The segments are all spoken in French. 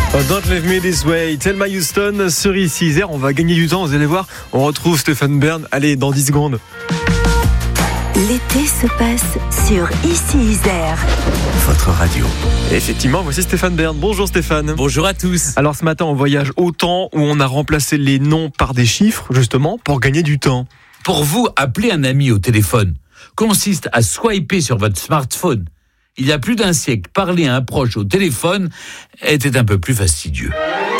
Oh, Don't Leave Me This Way, Thelma Houston sur Ici Isère. On va gagner du temps, vous allez voir. On retrouve Stéphane Bern. Allez, dans 10 secondes. L'été se passe sur Ici Isère. Votre radio. Et effectivement, voici Stéphane Bern. Bonjour Stéphane. Bonjour à tous. Alors ce matin, on voyage au temps où on a remplacé les noms par des chiffres, justement, pour gagner du temps. Pour vous, appeler un ami au téléphone consiste à swiper sur votre smartphone. Il y a plus d'un siècle, parler à un proche au téléphone était un peu plus fastidieux.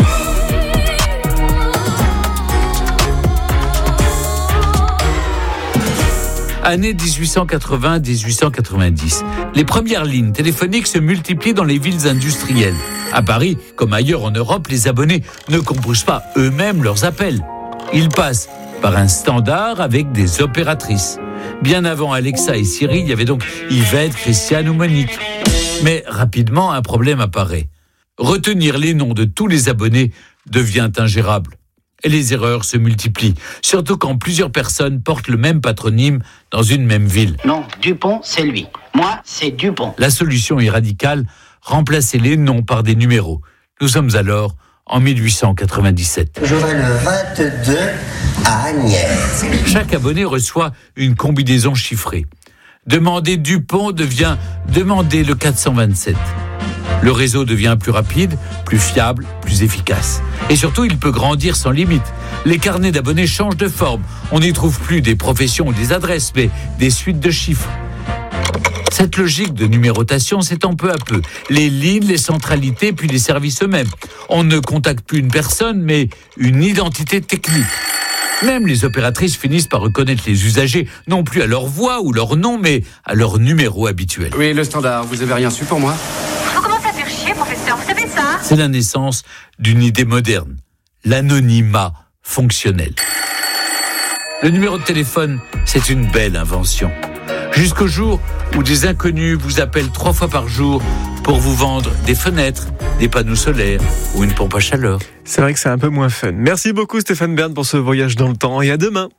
Année 1880-1890. Les premières lignes téléphoniques se multiplient dans les villes industrielles. À Paris, comme ailleurs en Europe, les abonnés ne composent pas eux-mêmes leurs appels. Ils passent par un standard avec des opératrices. Bien avant Alexa et Siri, il y avait donc Yvette, Christiane ou Monique. Mais rapidement, un problème apparaît. Retenir les noms de tous les abonnés devient ingérable. Et les erreurs se multiplient, surtout quand plusieurs personnes portent le même patronyme dans une même ville. Non, Dupont, c'est lui. Moi, c'est Dupont. La solution est radicale, remplacer les noms par des numéros. Nous sommes alors en 1897. Je vais le 22 à Agnès. Chaque abonné reçoit une combinaison chiffrée. Demander Dupont devient demander le 427. Le réseau devient plus rapide, plus fiable, plus efficace. Et surtout, il peut grandir sans limite. Les carnets d'abonnés changent de forme. On n'y trouve plus des professions ou des adresses, mais des suites de chiffres. Cette logique de numérotation s'étend peu à peu. Les lignes, les centralités, puis les services eux-mêmes. On ne contacte plus une personne, mais une identité technique. Même les opératrices finissent par reconnaître les usagers, non plus à leur voix ou leur nom, mais à leur numéro habituel. Oui, le standard, vous avez rien su pour moi ? Vous commencez à faire chier, professeur, vous savez ça ? C'est la naissance d'une idée moderne, l'anonymat fonctionnel. Le numéro de téléphone, c'est une belle invention. Jusqu'au jour où des inconnus vous appellent 3 fois par jour pour vous vendre des fenêtres, des panneaux solaires ou une pompe à chaleur. C'est vrai que c'est un peu moins fun. Merci beaucoup Stéphane Bern pour ce voyage dans le temps et à demain.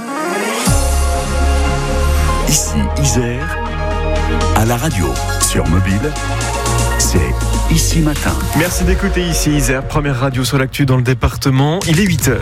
Ici Isère, à la radio, sur mobile, c'est Ici Matin. Merci d'écouter Ici Isère, première radio sur l'actu dans le département. Il est 8h.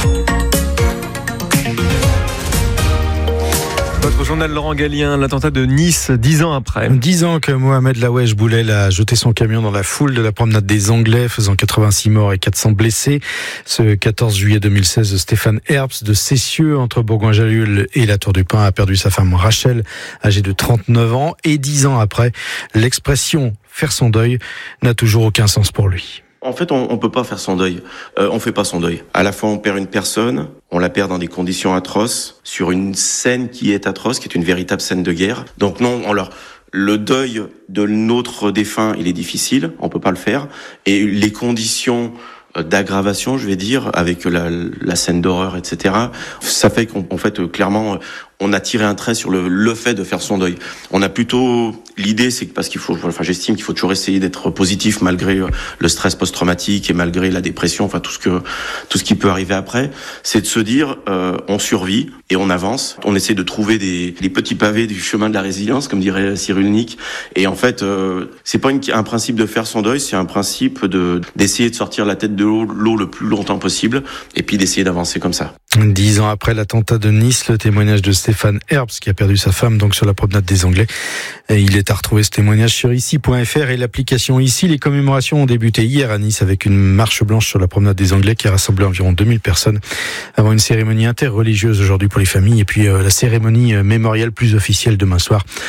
Votre journal Laurent Gallien, l'attentat de Nice, 10 ans après. 10 ans que Mohamed Laoueche Boulel a jeté son camion dans la foule de la promenade des Anglais, faisant 86 morts et 400 blessés. Ce 14 juillet 2016, Stéphane Herbst de Cessieux, entre Bourgoin-Jallieu et la Tour du Pin, a perdu sa femme Rachel, âgée de 39 ans. Et 10 ans après, l'expression « faire son deuil » n'a toujours aucun sens pour lui. En fait, on peut pas faire son deuil. On fait pas son deuil. À la fois, on perd une personne, on la perd dans des conditions atroces, sur une scène qui est atroce, qui est une véritable scène de guerre. Donc non, le deuil de notre défunt, il est difficile, on peut pas le faire. Et les conditions d'aggravation, je vais dire, avec la scène d'horreur, etc., ça fait qu'en fait, clairement, on a tiré un trait sur le fait de faire son deuil. On a plutôt l'idée, c'est que j'estime qu'il faut toujours essayer d'être positif malgré le stress post-traumatique et malgré la dépression, tout ce qui peut arriver après, c'est de se dire on survit et on avance. On essaie de trouver les petits pavés du chemin de la résilience, comme dirait Cyrulnik. Et en fait, c'est pas un principe de faire son deuil, c'est un principe d'essayer de sortir la tête de l'eau le plus longtemps possible et puis d'essayer d'avancer comme ça. 10 ans après l'attentat de Nice, le témoignage de Stéphane Herbst, qui a perdu sa femme donc sur la promenade des Anglais. Et il est à retrouver ce témoignage sur ici.fr et l'application Ici. Les commémorations ont débuté hier à Nice avec une marche blanche sur la promenade des Anglais qui a rassemblé environ 2000 personnes avant une cérémonie interreligieuse aujourd'hui pour les familles et puis la cérémonie mémoriale plus officielle demain soir